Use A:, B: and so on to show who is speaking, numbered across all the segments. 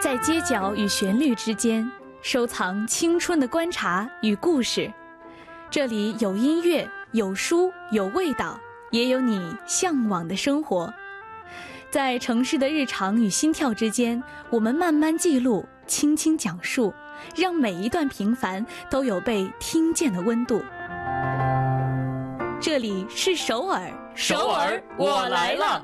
A: 在街角与旋律之间，收藏青春的观察与故事。这里有音乐，有书，有味道，也有你向往的生活。在城市的日常与心跳之间，我们慢慢记录，轻轻讲述，让每一段平凡都有被听见的温度。这里是首尔，
B: 首尔，我来了。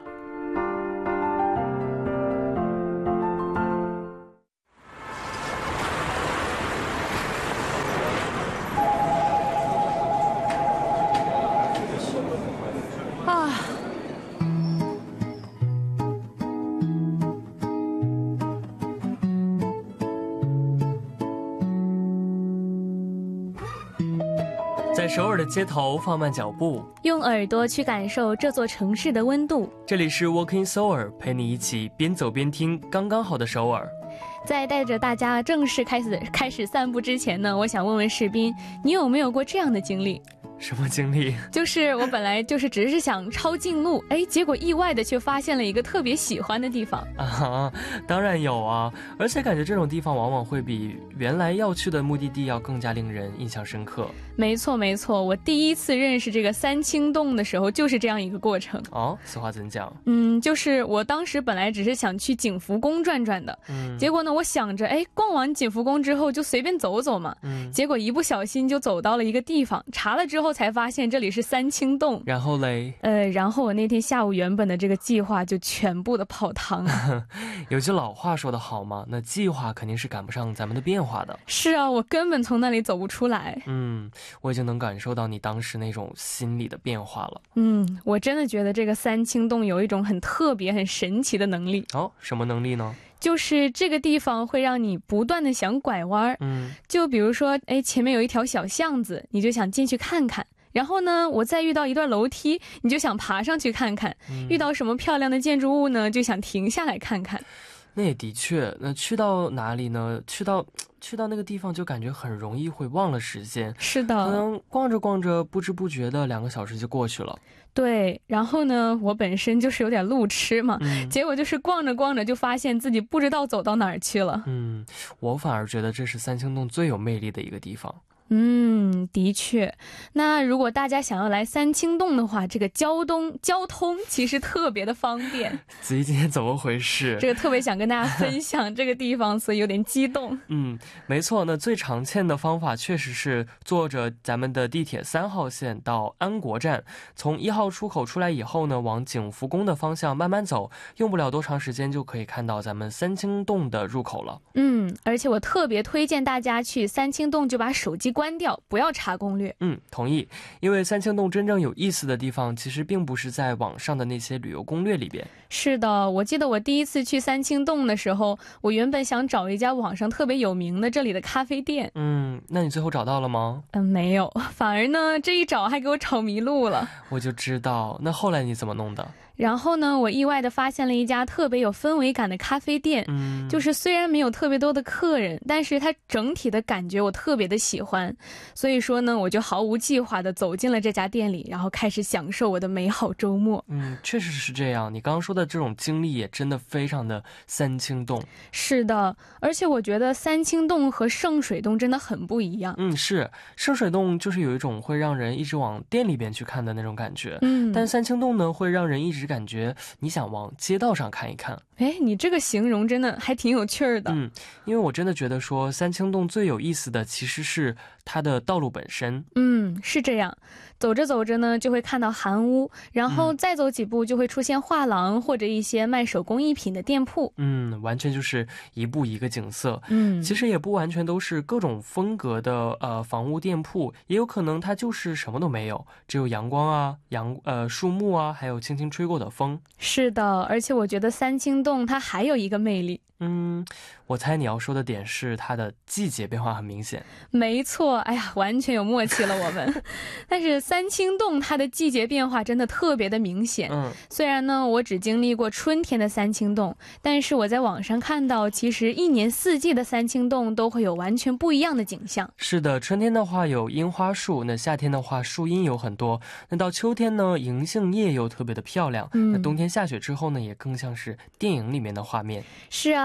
B: 在首尔的街头放慢脚步，
A: 用耳朵去感受这座城市的温度。
B: 这里是 Walking Seoul， 陪你一起边走边听刚刚好的首尔。
A: 在带着大家正式开始散步之前呢，我想问问士斌，你有没有过这样的经历？
B: 什么经历？
A: 就是我本来只是想抄近路，结果意外的却发现了一个特别喜欢的地方
B: 啊！当然有啊，而且感觉这种地方往往会比原来要去的目的地要更加令人印象深刻。
A: 没错没错，我第一次认识这个三清洞的时候就是这样一个过程。
B: 哦，此话怎讲？
A: 就是我当时本来只是想去景福宫转转的，结果呢我想着逛完景福宫之后就随便走走嘛，结果一不小心就走到了一个地方，查了之后才发现这里是三清洞。
B: 然后嘞？
A: 然后我那天下午原本的这个计划就全部的泡汤了。
B: 有句老话说得好嘛，那计划肯定是赶不上咱们的变化的。
A: 是啊，我根本从那里走不出来。
B: 我已经能感受到你当时那种心理的变化了。
A: 我真的觉得这个三清洞有一种很特别很神奇的能力。
B: 哦，什么能力呢？
A: 就是这个地方会让你不断的想拐弯。就比如说前面有一条小巷子，你就想进去看看，然后呢我再遇到一段楼梯，你就想爬上去看看，遇到什么漂亮的建筑物呢，就想停下来看看。
B: 那也的确，那去到哪里呢？去到那个地方就感觉很容易会忘了时间。
A: 是的，
B: 可能逛着逛着不知不觉的2个小时就过去了。
A: 对，然后呢我本身就是有点路痴嘛，结果就是逛着逛着就发现自己不知道走到哪儿去了。
B: 我反而觉得这是三清洞最有魅力的一个地方。
A: 的确。那如果大家想要来三清洞的话，这个交通其实特别的方便。
B: 子怡今天怎么回事？
A: 这个特别想跟大家分享这个地方，所以有点激动。
B: 没错，那最常见的方法确实是坐着咱们的地铁3号线到安国站，从1号出口出来以后呢，往景福宫的方向慢慢走，用不了多长时间就可以看到咱们三清洞的入口了。
A: 而且我特别推荐大家去三清洞就把手机关掉，不要查攻略。
B: 同意。因为三清洞真正有意思的地方其实并不是在网上的那些旅游攻略里边。
A: 是的，我记得我第一次去三清洞的时候，我原本想找一家网上特别有名的这里的咖啡店。
B: 那你最后找到了吗？
A: 没有，反而呢这一找还给我找迷路了。
B: 我就知道。那后来你怎么弄的？
A: 然后呢我意外的发现了一家特别有氛围感的咖啡店，就是虽然没有特别多的客人，但是它整体的感觉我特别的喜欢，所以说呢我就毫无计划的走进了这家店里，然后开始享受我的美好周末。
B: 确实是这样，你刚刚说的这种经历也真的非常的三清洞。
A: 是的，而且我觉得三清洞和圣水洞真的很不一样。
B: 是，圣水洞就是有一种会让人一直往店里边去看的那种感觉，但三清洞呢会让人一直感觉你想往街道上看一看。
A: 你这个形容真的还挺有趣儿的。
B: 因为我真的觉得说三清洞最有意思的其实是它的道路本身。
A: 是这样，走着走着呢就会看到韩屋，然后再走几步就会出现画廊或者一些卖手工艺品的店铺。
B: 完全就是一步一个景色。其实也不完全都是各种风格的房屋店铺，也有可能它就是什么都没有，只有阳光啊树木啊，还有轻轻吹过的风。
A: 是的，而且我觉得三清洞它还有一个魅力。
B: 我猜你要说的点是它的季节变化很明显。
A: 没错，完全有默契了我们。但是三清洞它的季节变化真的特别的明显。虽然呢我只经历过春天的三清洞，但是我在网上看到其实1年4季的三清洞都会有完全不一样的景象。
B: 是的，春天的话有樱花树，那夏天的话树荫有很多，那到秋天呢银杏叶又特别的漂亮，那冬天下雪之后呢也更像是电影里面的画面。
A: 是啊，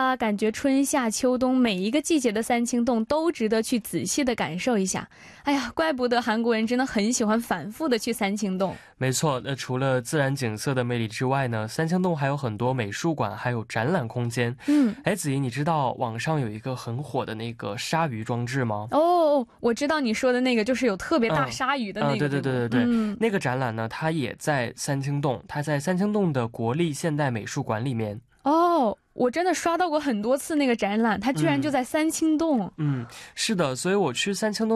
A: 啦，感觉春夏秋冬每一个季节的三清洞都值得去仔细的感受一下。哎呀，怪不得韩国人真的很喜欢反复的去三清洞。
B: 没错，那除了自然景色的魅力之外呢，三清洞还有很多美术馆还有展览空间。哎，子怡，你知道网上有一个很火的那个鲨鱼装置吗？
A: 哦，我知道你说的那个，就是有特别大鲨鱼的那个。
B: 对，那个展览呢，它也在三清洞，它在三清洞的国立现代美术馆里面。
A: 哦，我真的刷到过很多次那个展览，它居然就在三清洞。
B: 是的，所以我去三清洞